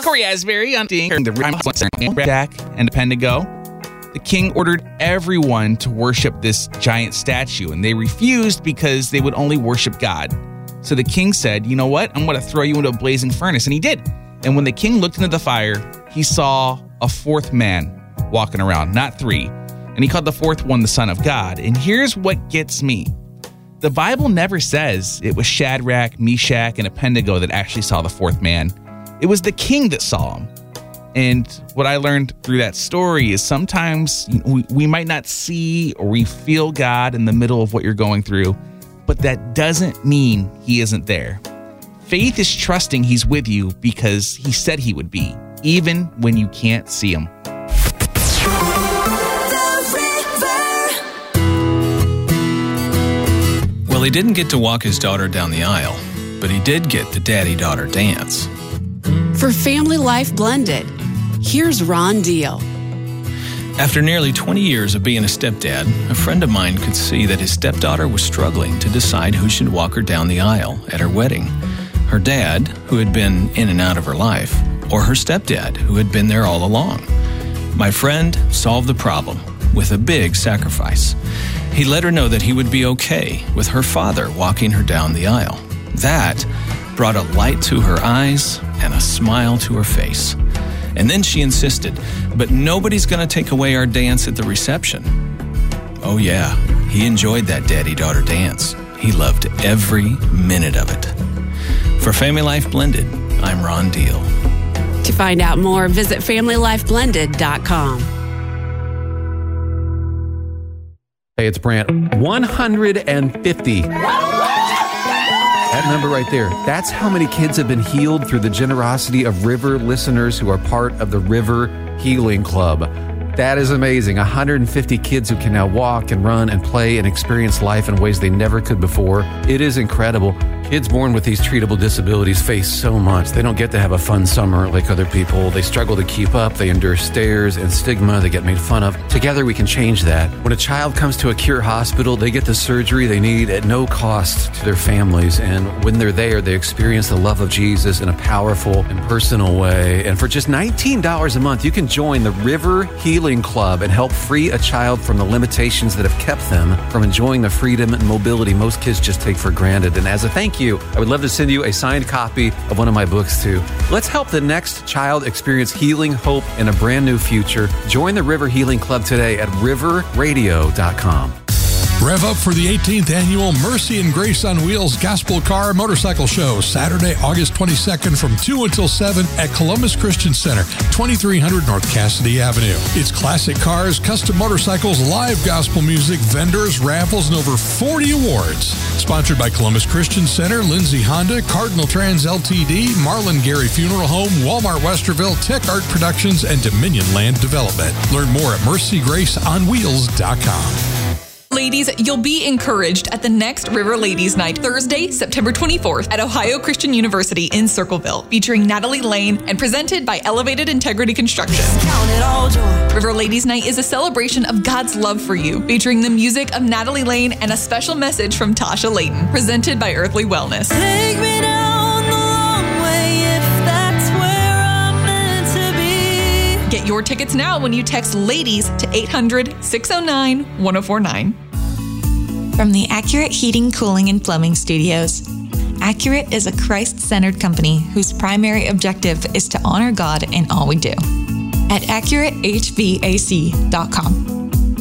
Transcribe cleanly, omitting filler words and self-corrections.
Corey Asbury on the Jack and Pendigo. The king ordered everyone to worship this giant statue, and they refused because they would only worship God. So the king said, you know what? I'm going to throw you into a blazing furnace. And he did. And when the king looked into the fire, he saw a fourth man walking around, not three. And he called the fourth one the Son of God. And here's what gets me. The Bible never says it was Shadrach, Meshach, and Abednego that actually saw the fourth man. It was the king that saw him. And what I learned through that story is sometimes we might not see or we feel God in the middle of what you're going through, but that doesn't mean he isn't there. Faith is trusting he's with you because he said he would be, even when you can't see him. Well, he didn't get to walk his daughter down the aisle, but he did get the daddy-daughter dance. For Family Life Blended, here's Ron Deal. After nearly 20 years of being a stepdad, a friend of mine could see that his stepdaughter was struggling to decide who should walk her down the aisle at her wedding. Her dad, who had been in and out of her life, or her stepdad, who had been there all along. My friend solved the problem with a big sacrifice. He let her know that he would be okay with her father walking her down the aisle. That brought a light to her eyes and a smile to her face. And then she insisted, but nobody's going to take away our dance at the reception. Oh yeah, he enjoyed that daddy-daughter dance. He loved every minute of it. For Family Life Blended, I'm Ron Deal. To find out more, visit FamilyLifeBlended.com. Hey, it's Brant. 150. That number right there, that's how many kids have been healed through the generosity of River listeners who are part of the River Healing Club. That is amazing. 150 kids who can now walk and run and play and experience life in ways they never could before. It is incredible. Kids born with these treatable disabilities face so much. They don't get to have a fun summer like other people. They struggle to keep up. They endure stares and stigma. They get made fun of. Together, we can change that. When a child comes to a Cure hospital, they get the surgery they need at no cost to their families. And when they're there, they experience the love of Jesus in a powerful and personal way. And for just $19 a month, you can join the River Healing Club and help free a child from the limitations that have kept them from enjoying the freedom and mobility most kids just take for granted. And as a thank you, I would love to send you a signed copy of one of my books too. Let's help the next child experience healing, hope, and a brand new future. Join the River Healing Club today at riverradio.com. Rev up for the 18th annual Mercy and Grace on Wheels Gospel Car Motorcycle Show, Saturday, August 22nd from 2 until 7 at Columbus Christian Center, 2300 North Cassidy Avenue. It's classic cars, custom motorcycles, live gospel music, vendors, raffles, and over 40 awards. Sponsored by Columbus Christian Center, Lindsay Honda, Cardinal Trans Ltd., Marlon Gary Funeral Home, Walmart Westerville, Tech Art Productions, and Dominion Land Development. Learn more at mercygraceonwheels.com. Ladies, you'll be encouraged at the next River Ladies Night, Thursday, September 24th at Ohio Christian University in Circleville, featuring Natalie Lane and presented by Elevated Integrity Construction. River Ladies Night is a celebration of God's love for you, featuring the music of Natalie Lane and a special message from Tasha Layton, presented by Earthly Wellness. Take me down the long way if that's where I'm meant to be. Get your tickets now when you text LADIES to 800-609-1049. From the Accurate Heating, Cooling, and Plumbing Studios. Accurate is a Christ-centered company whose primary objective is to honor God in all we do. At AccurateHVAC.com.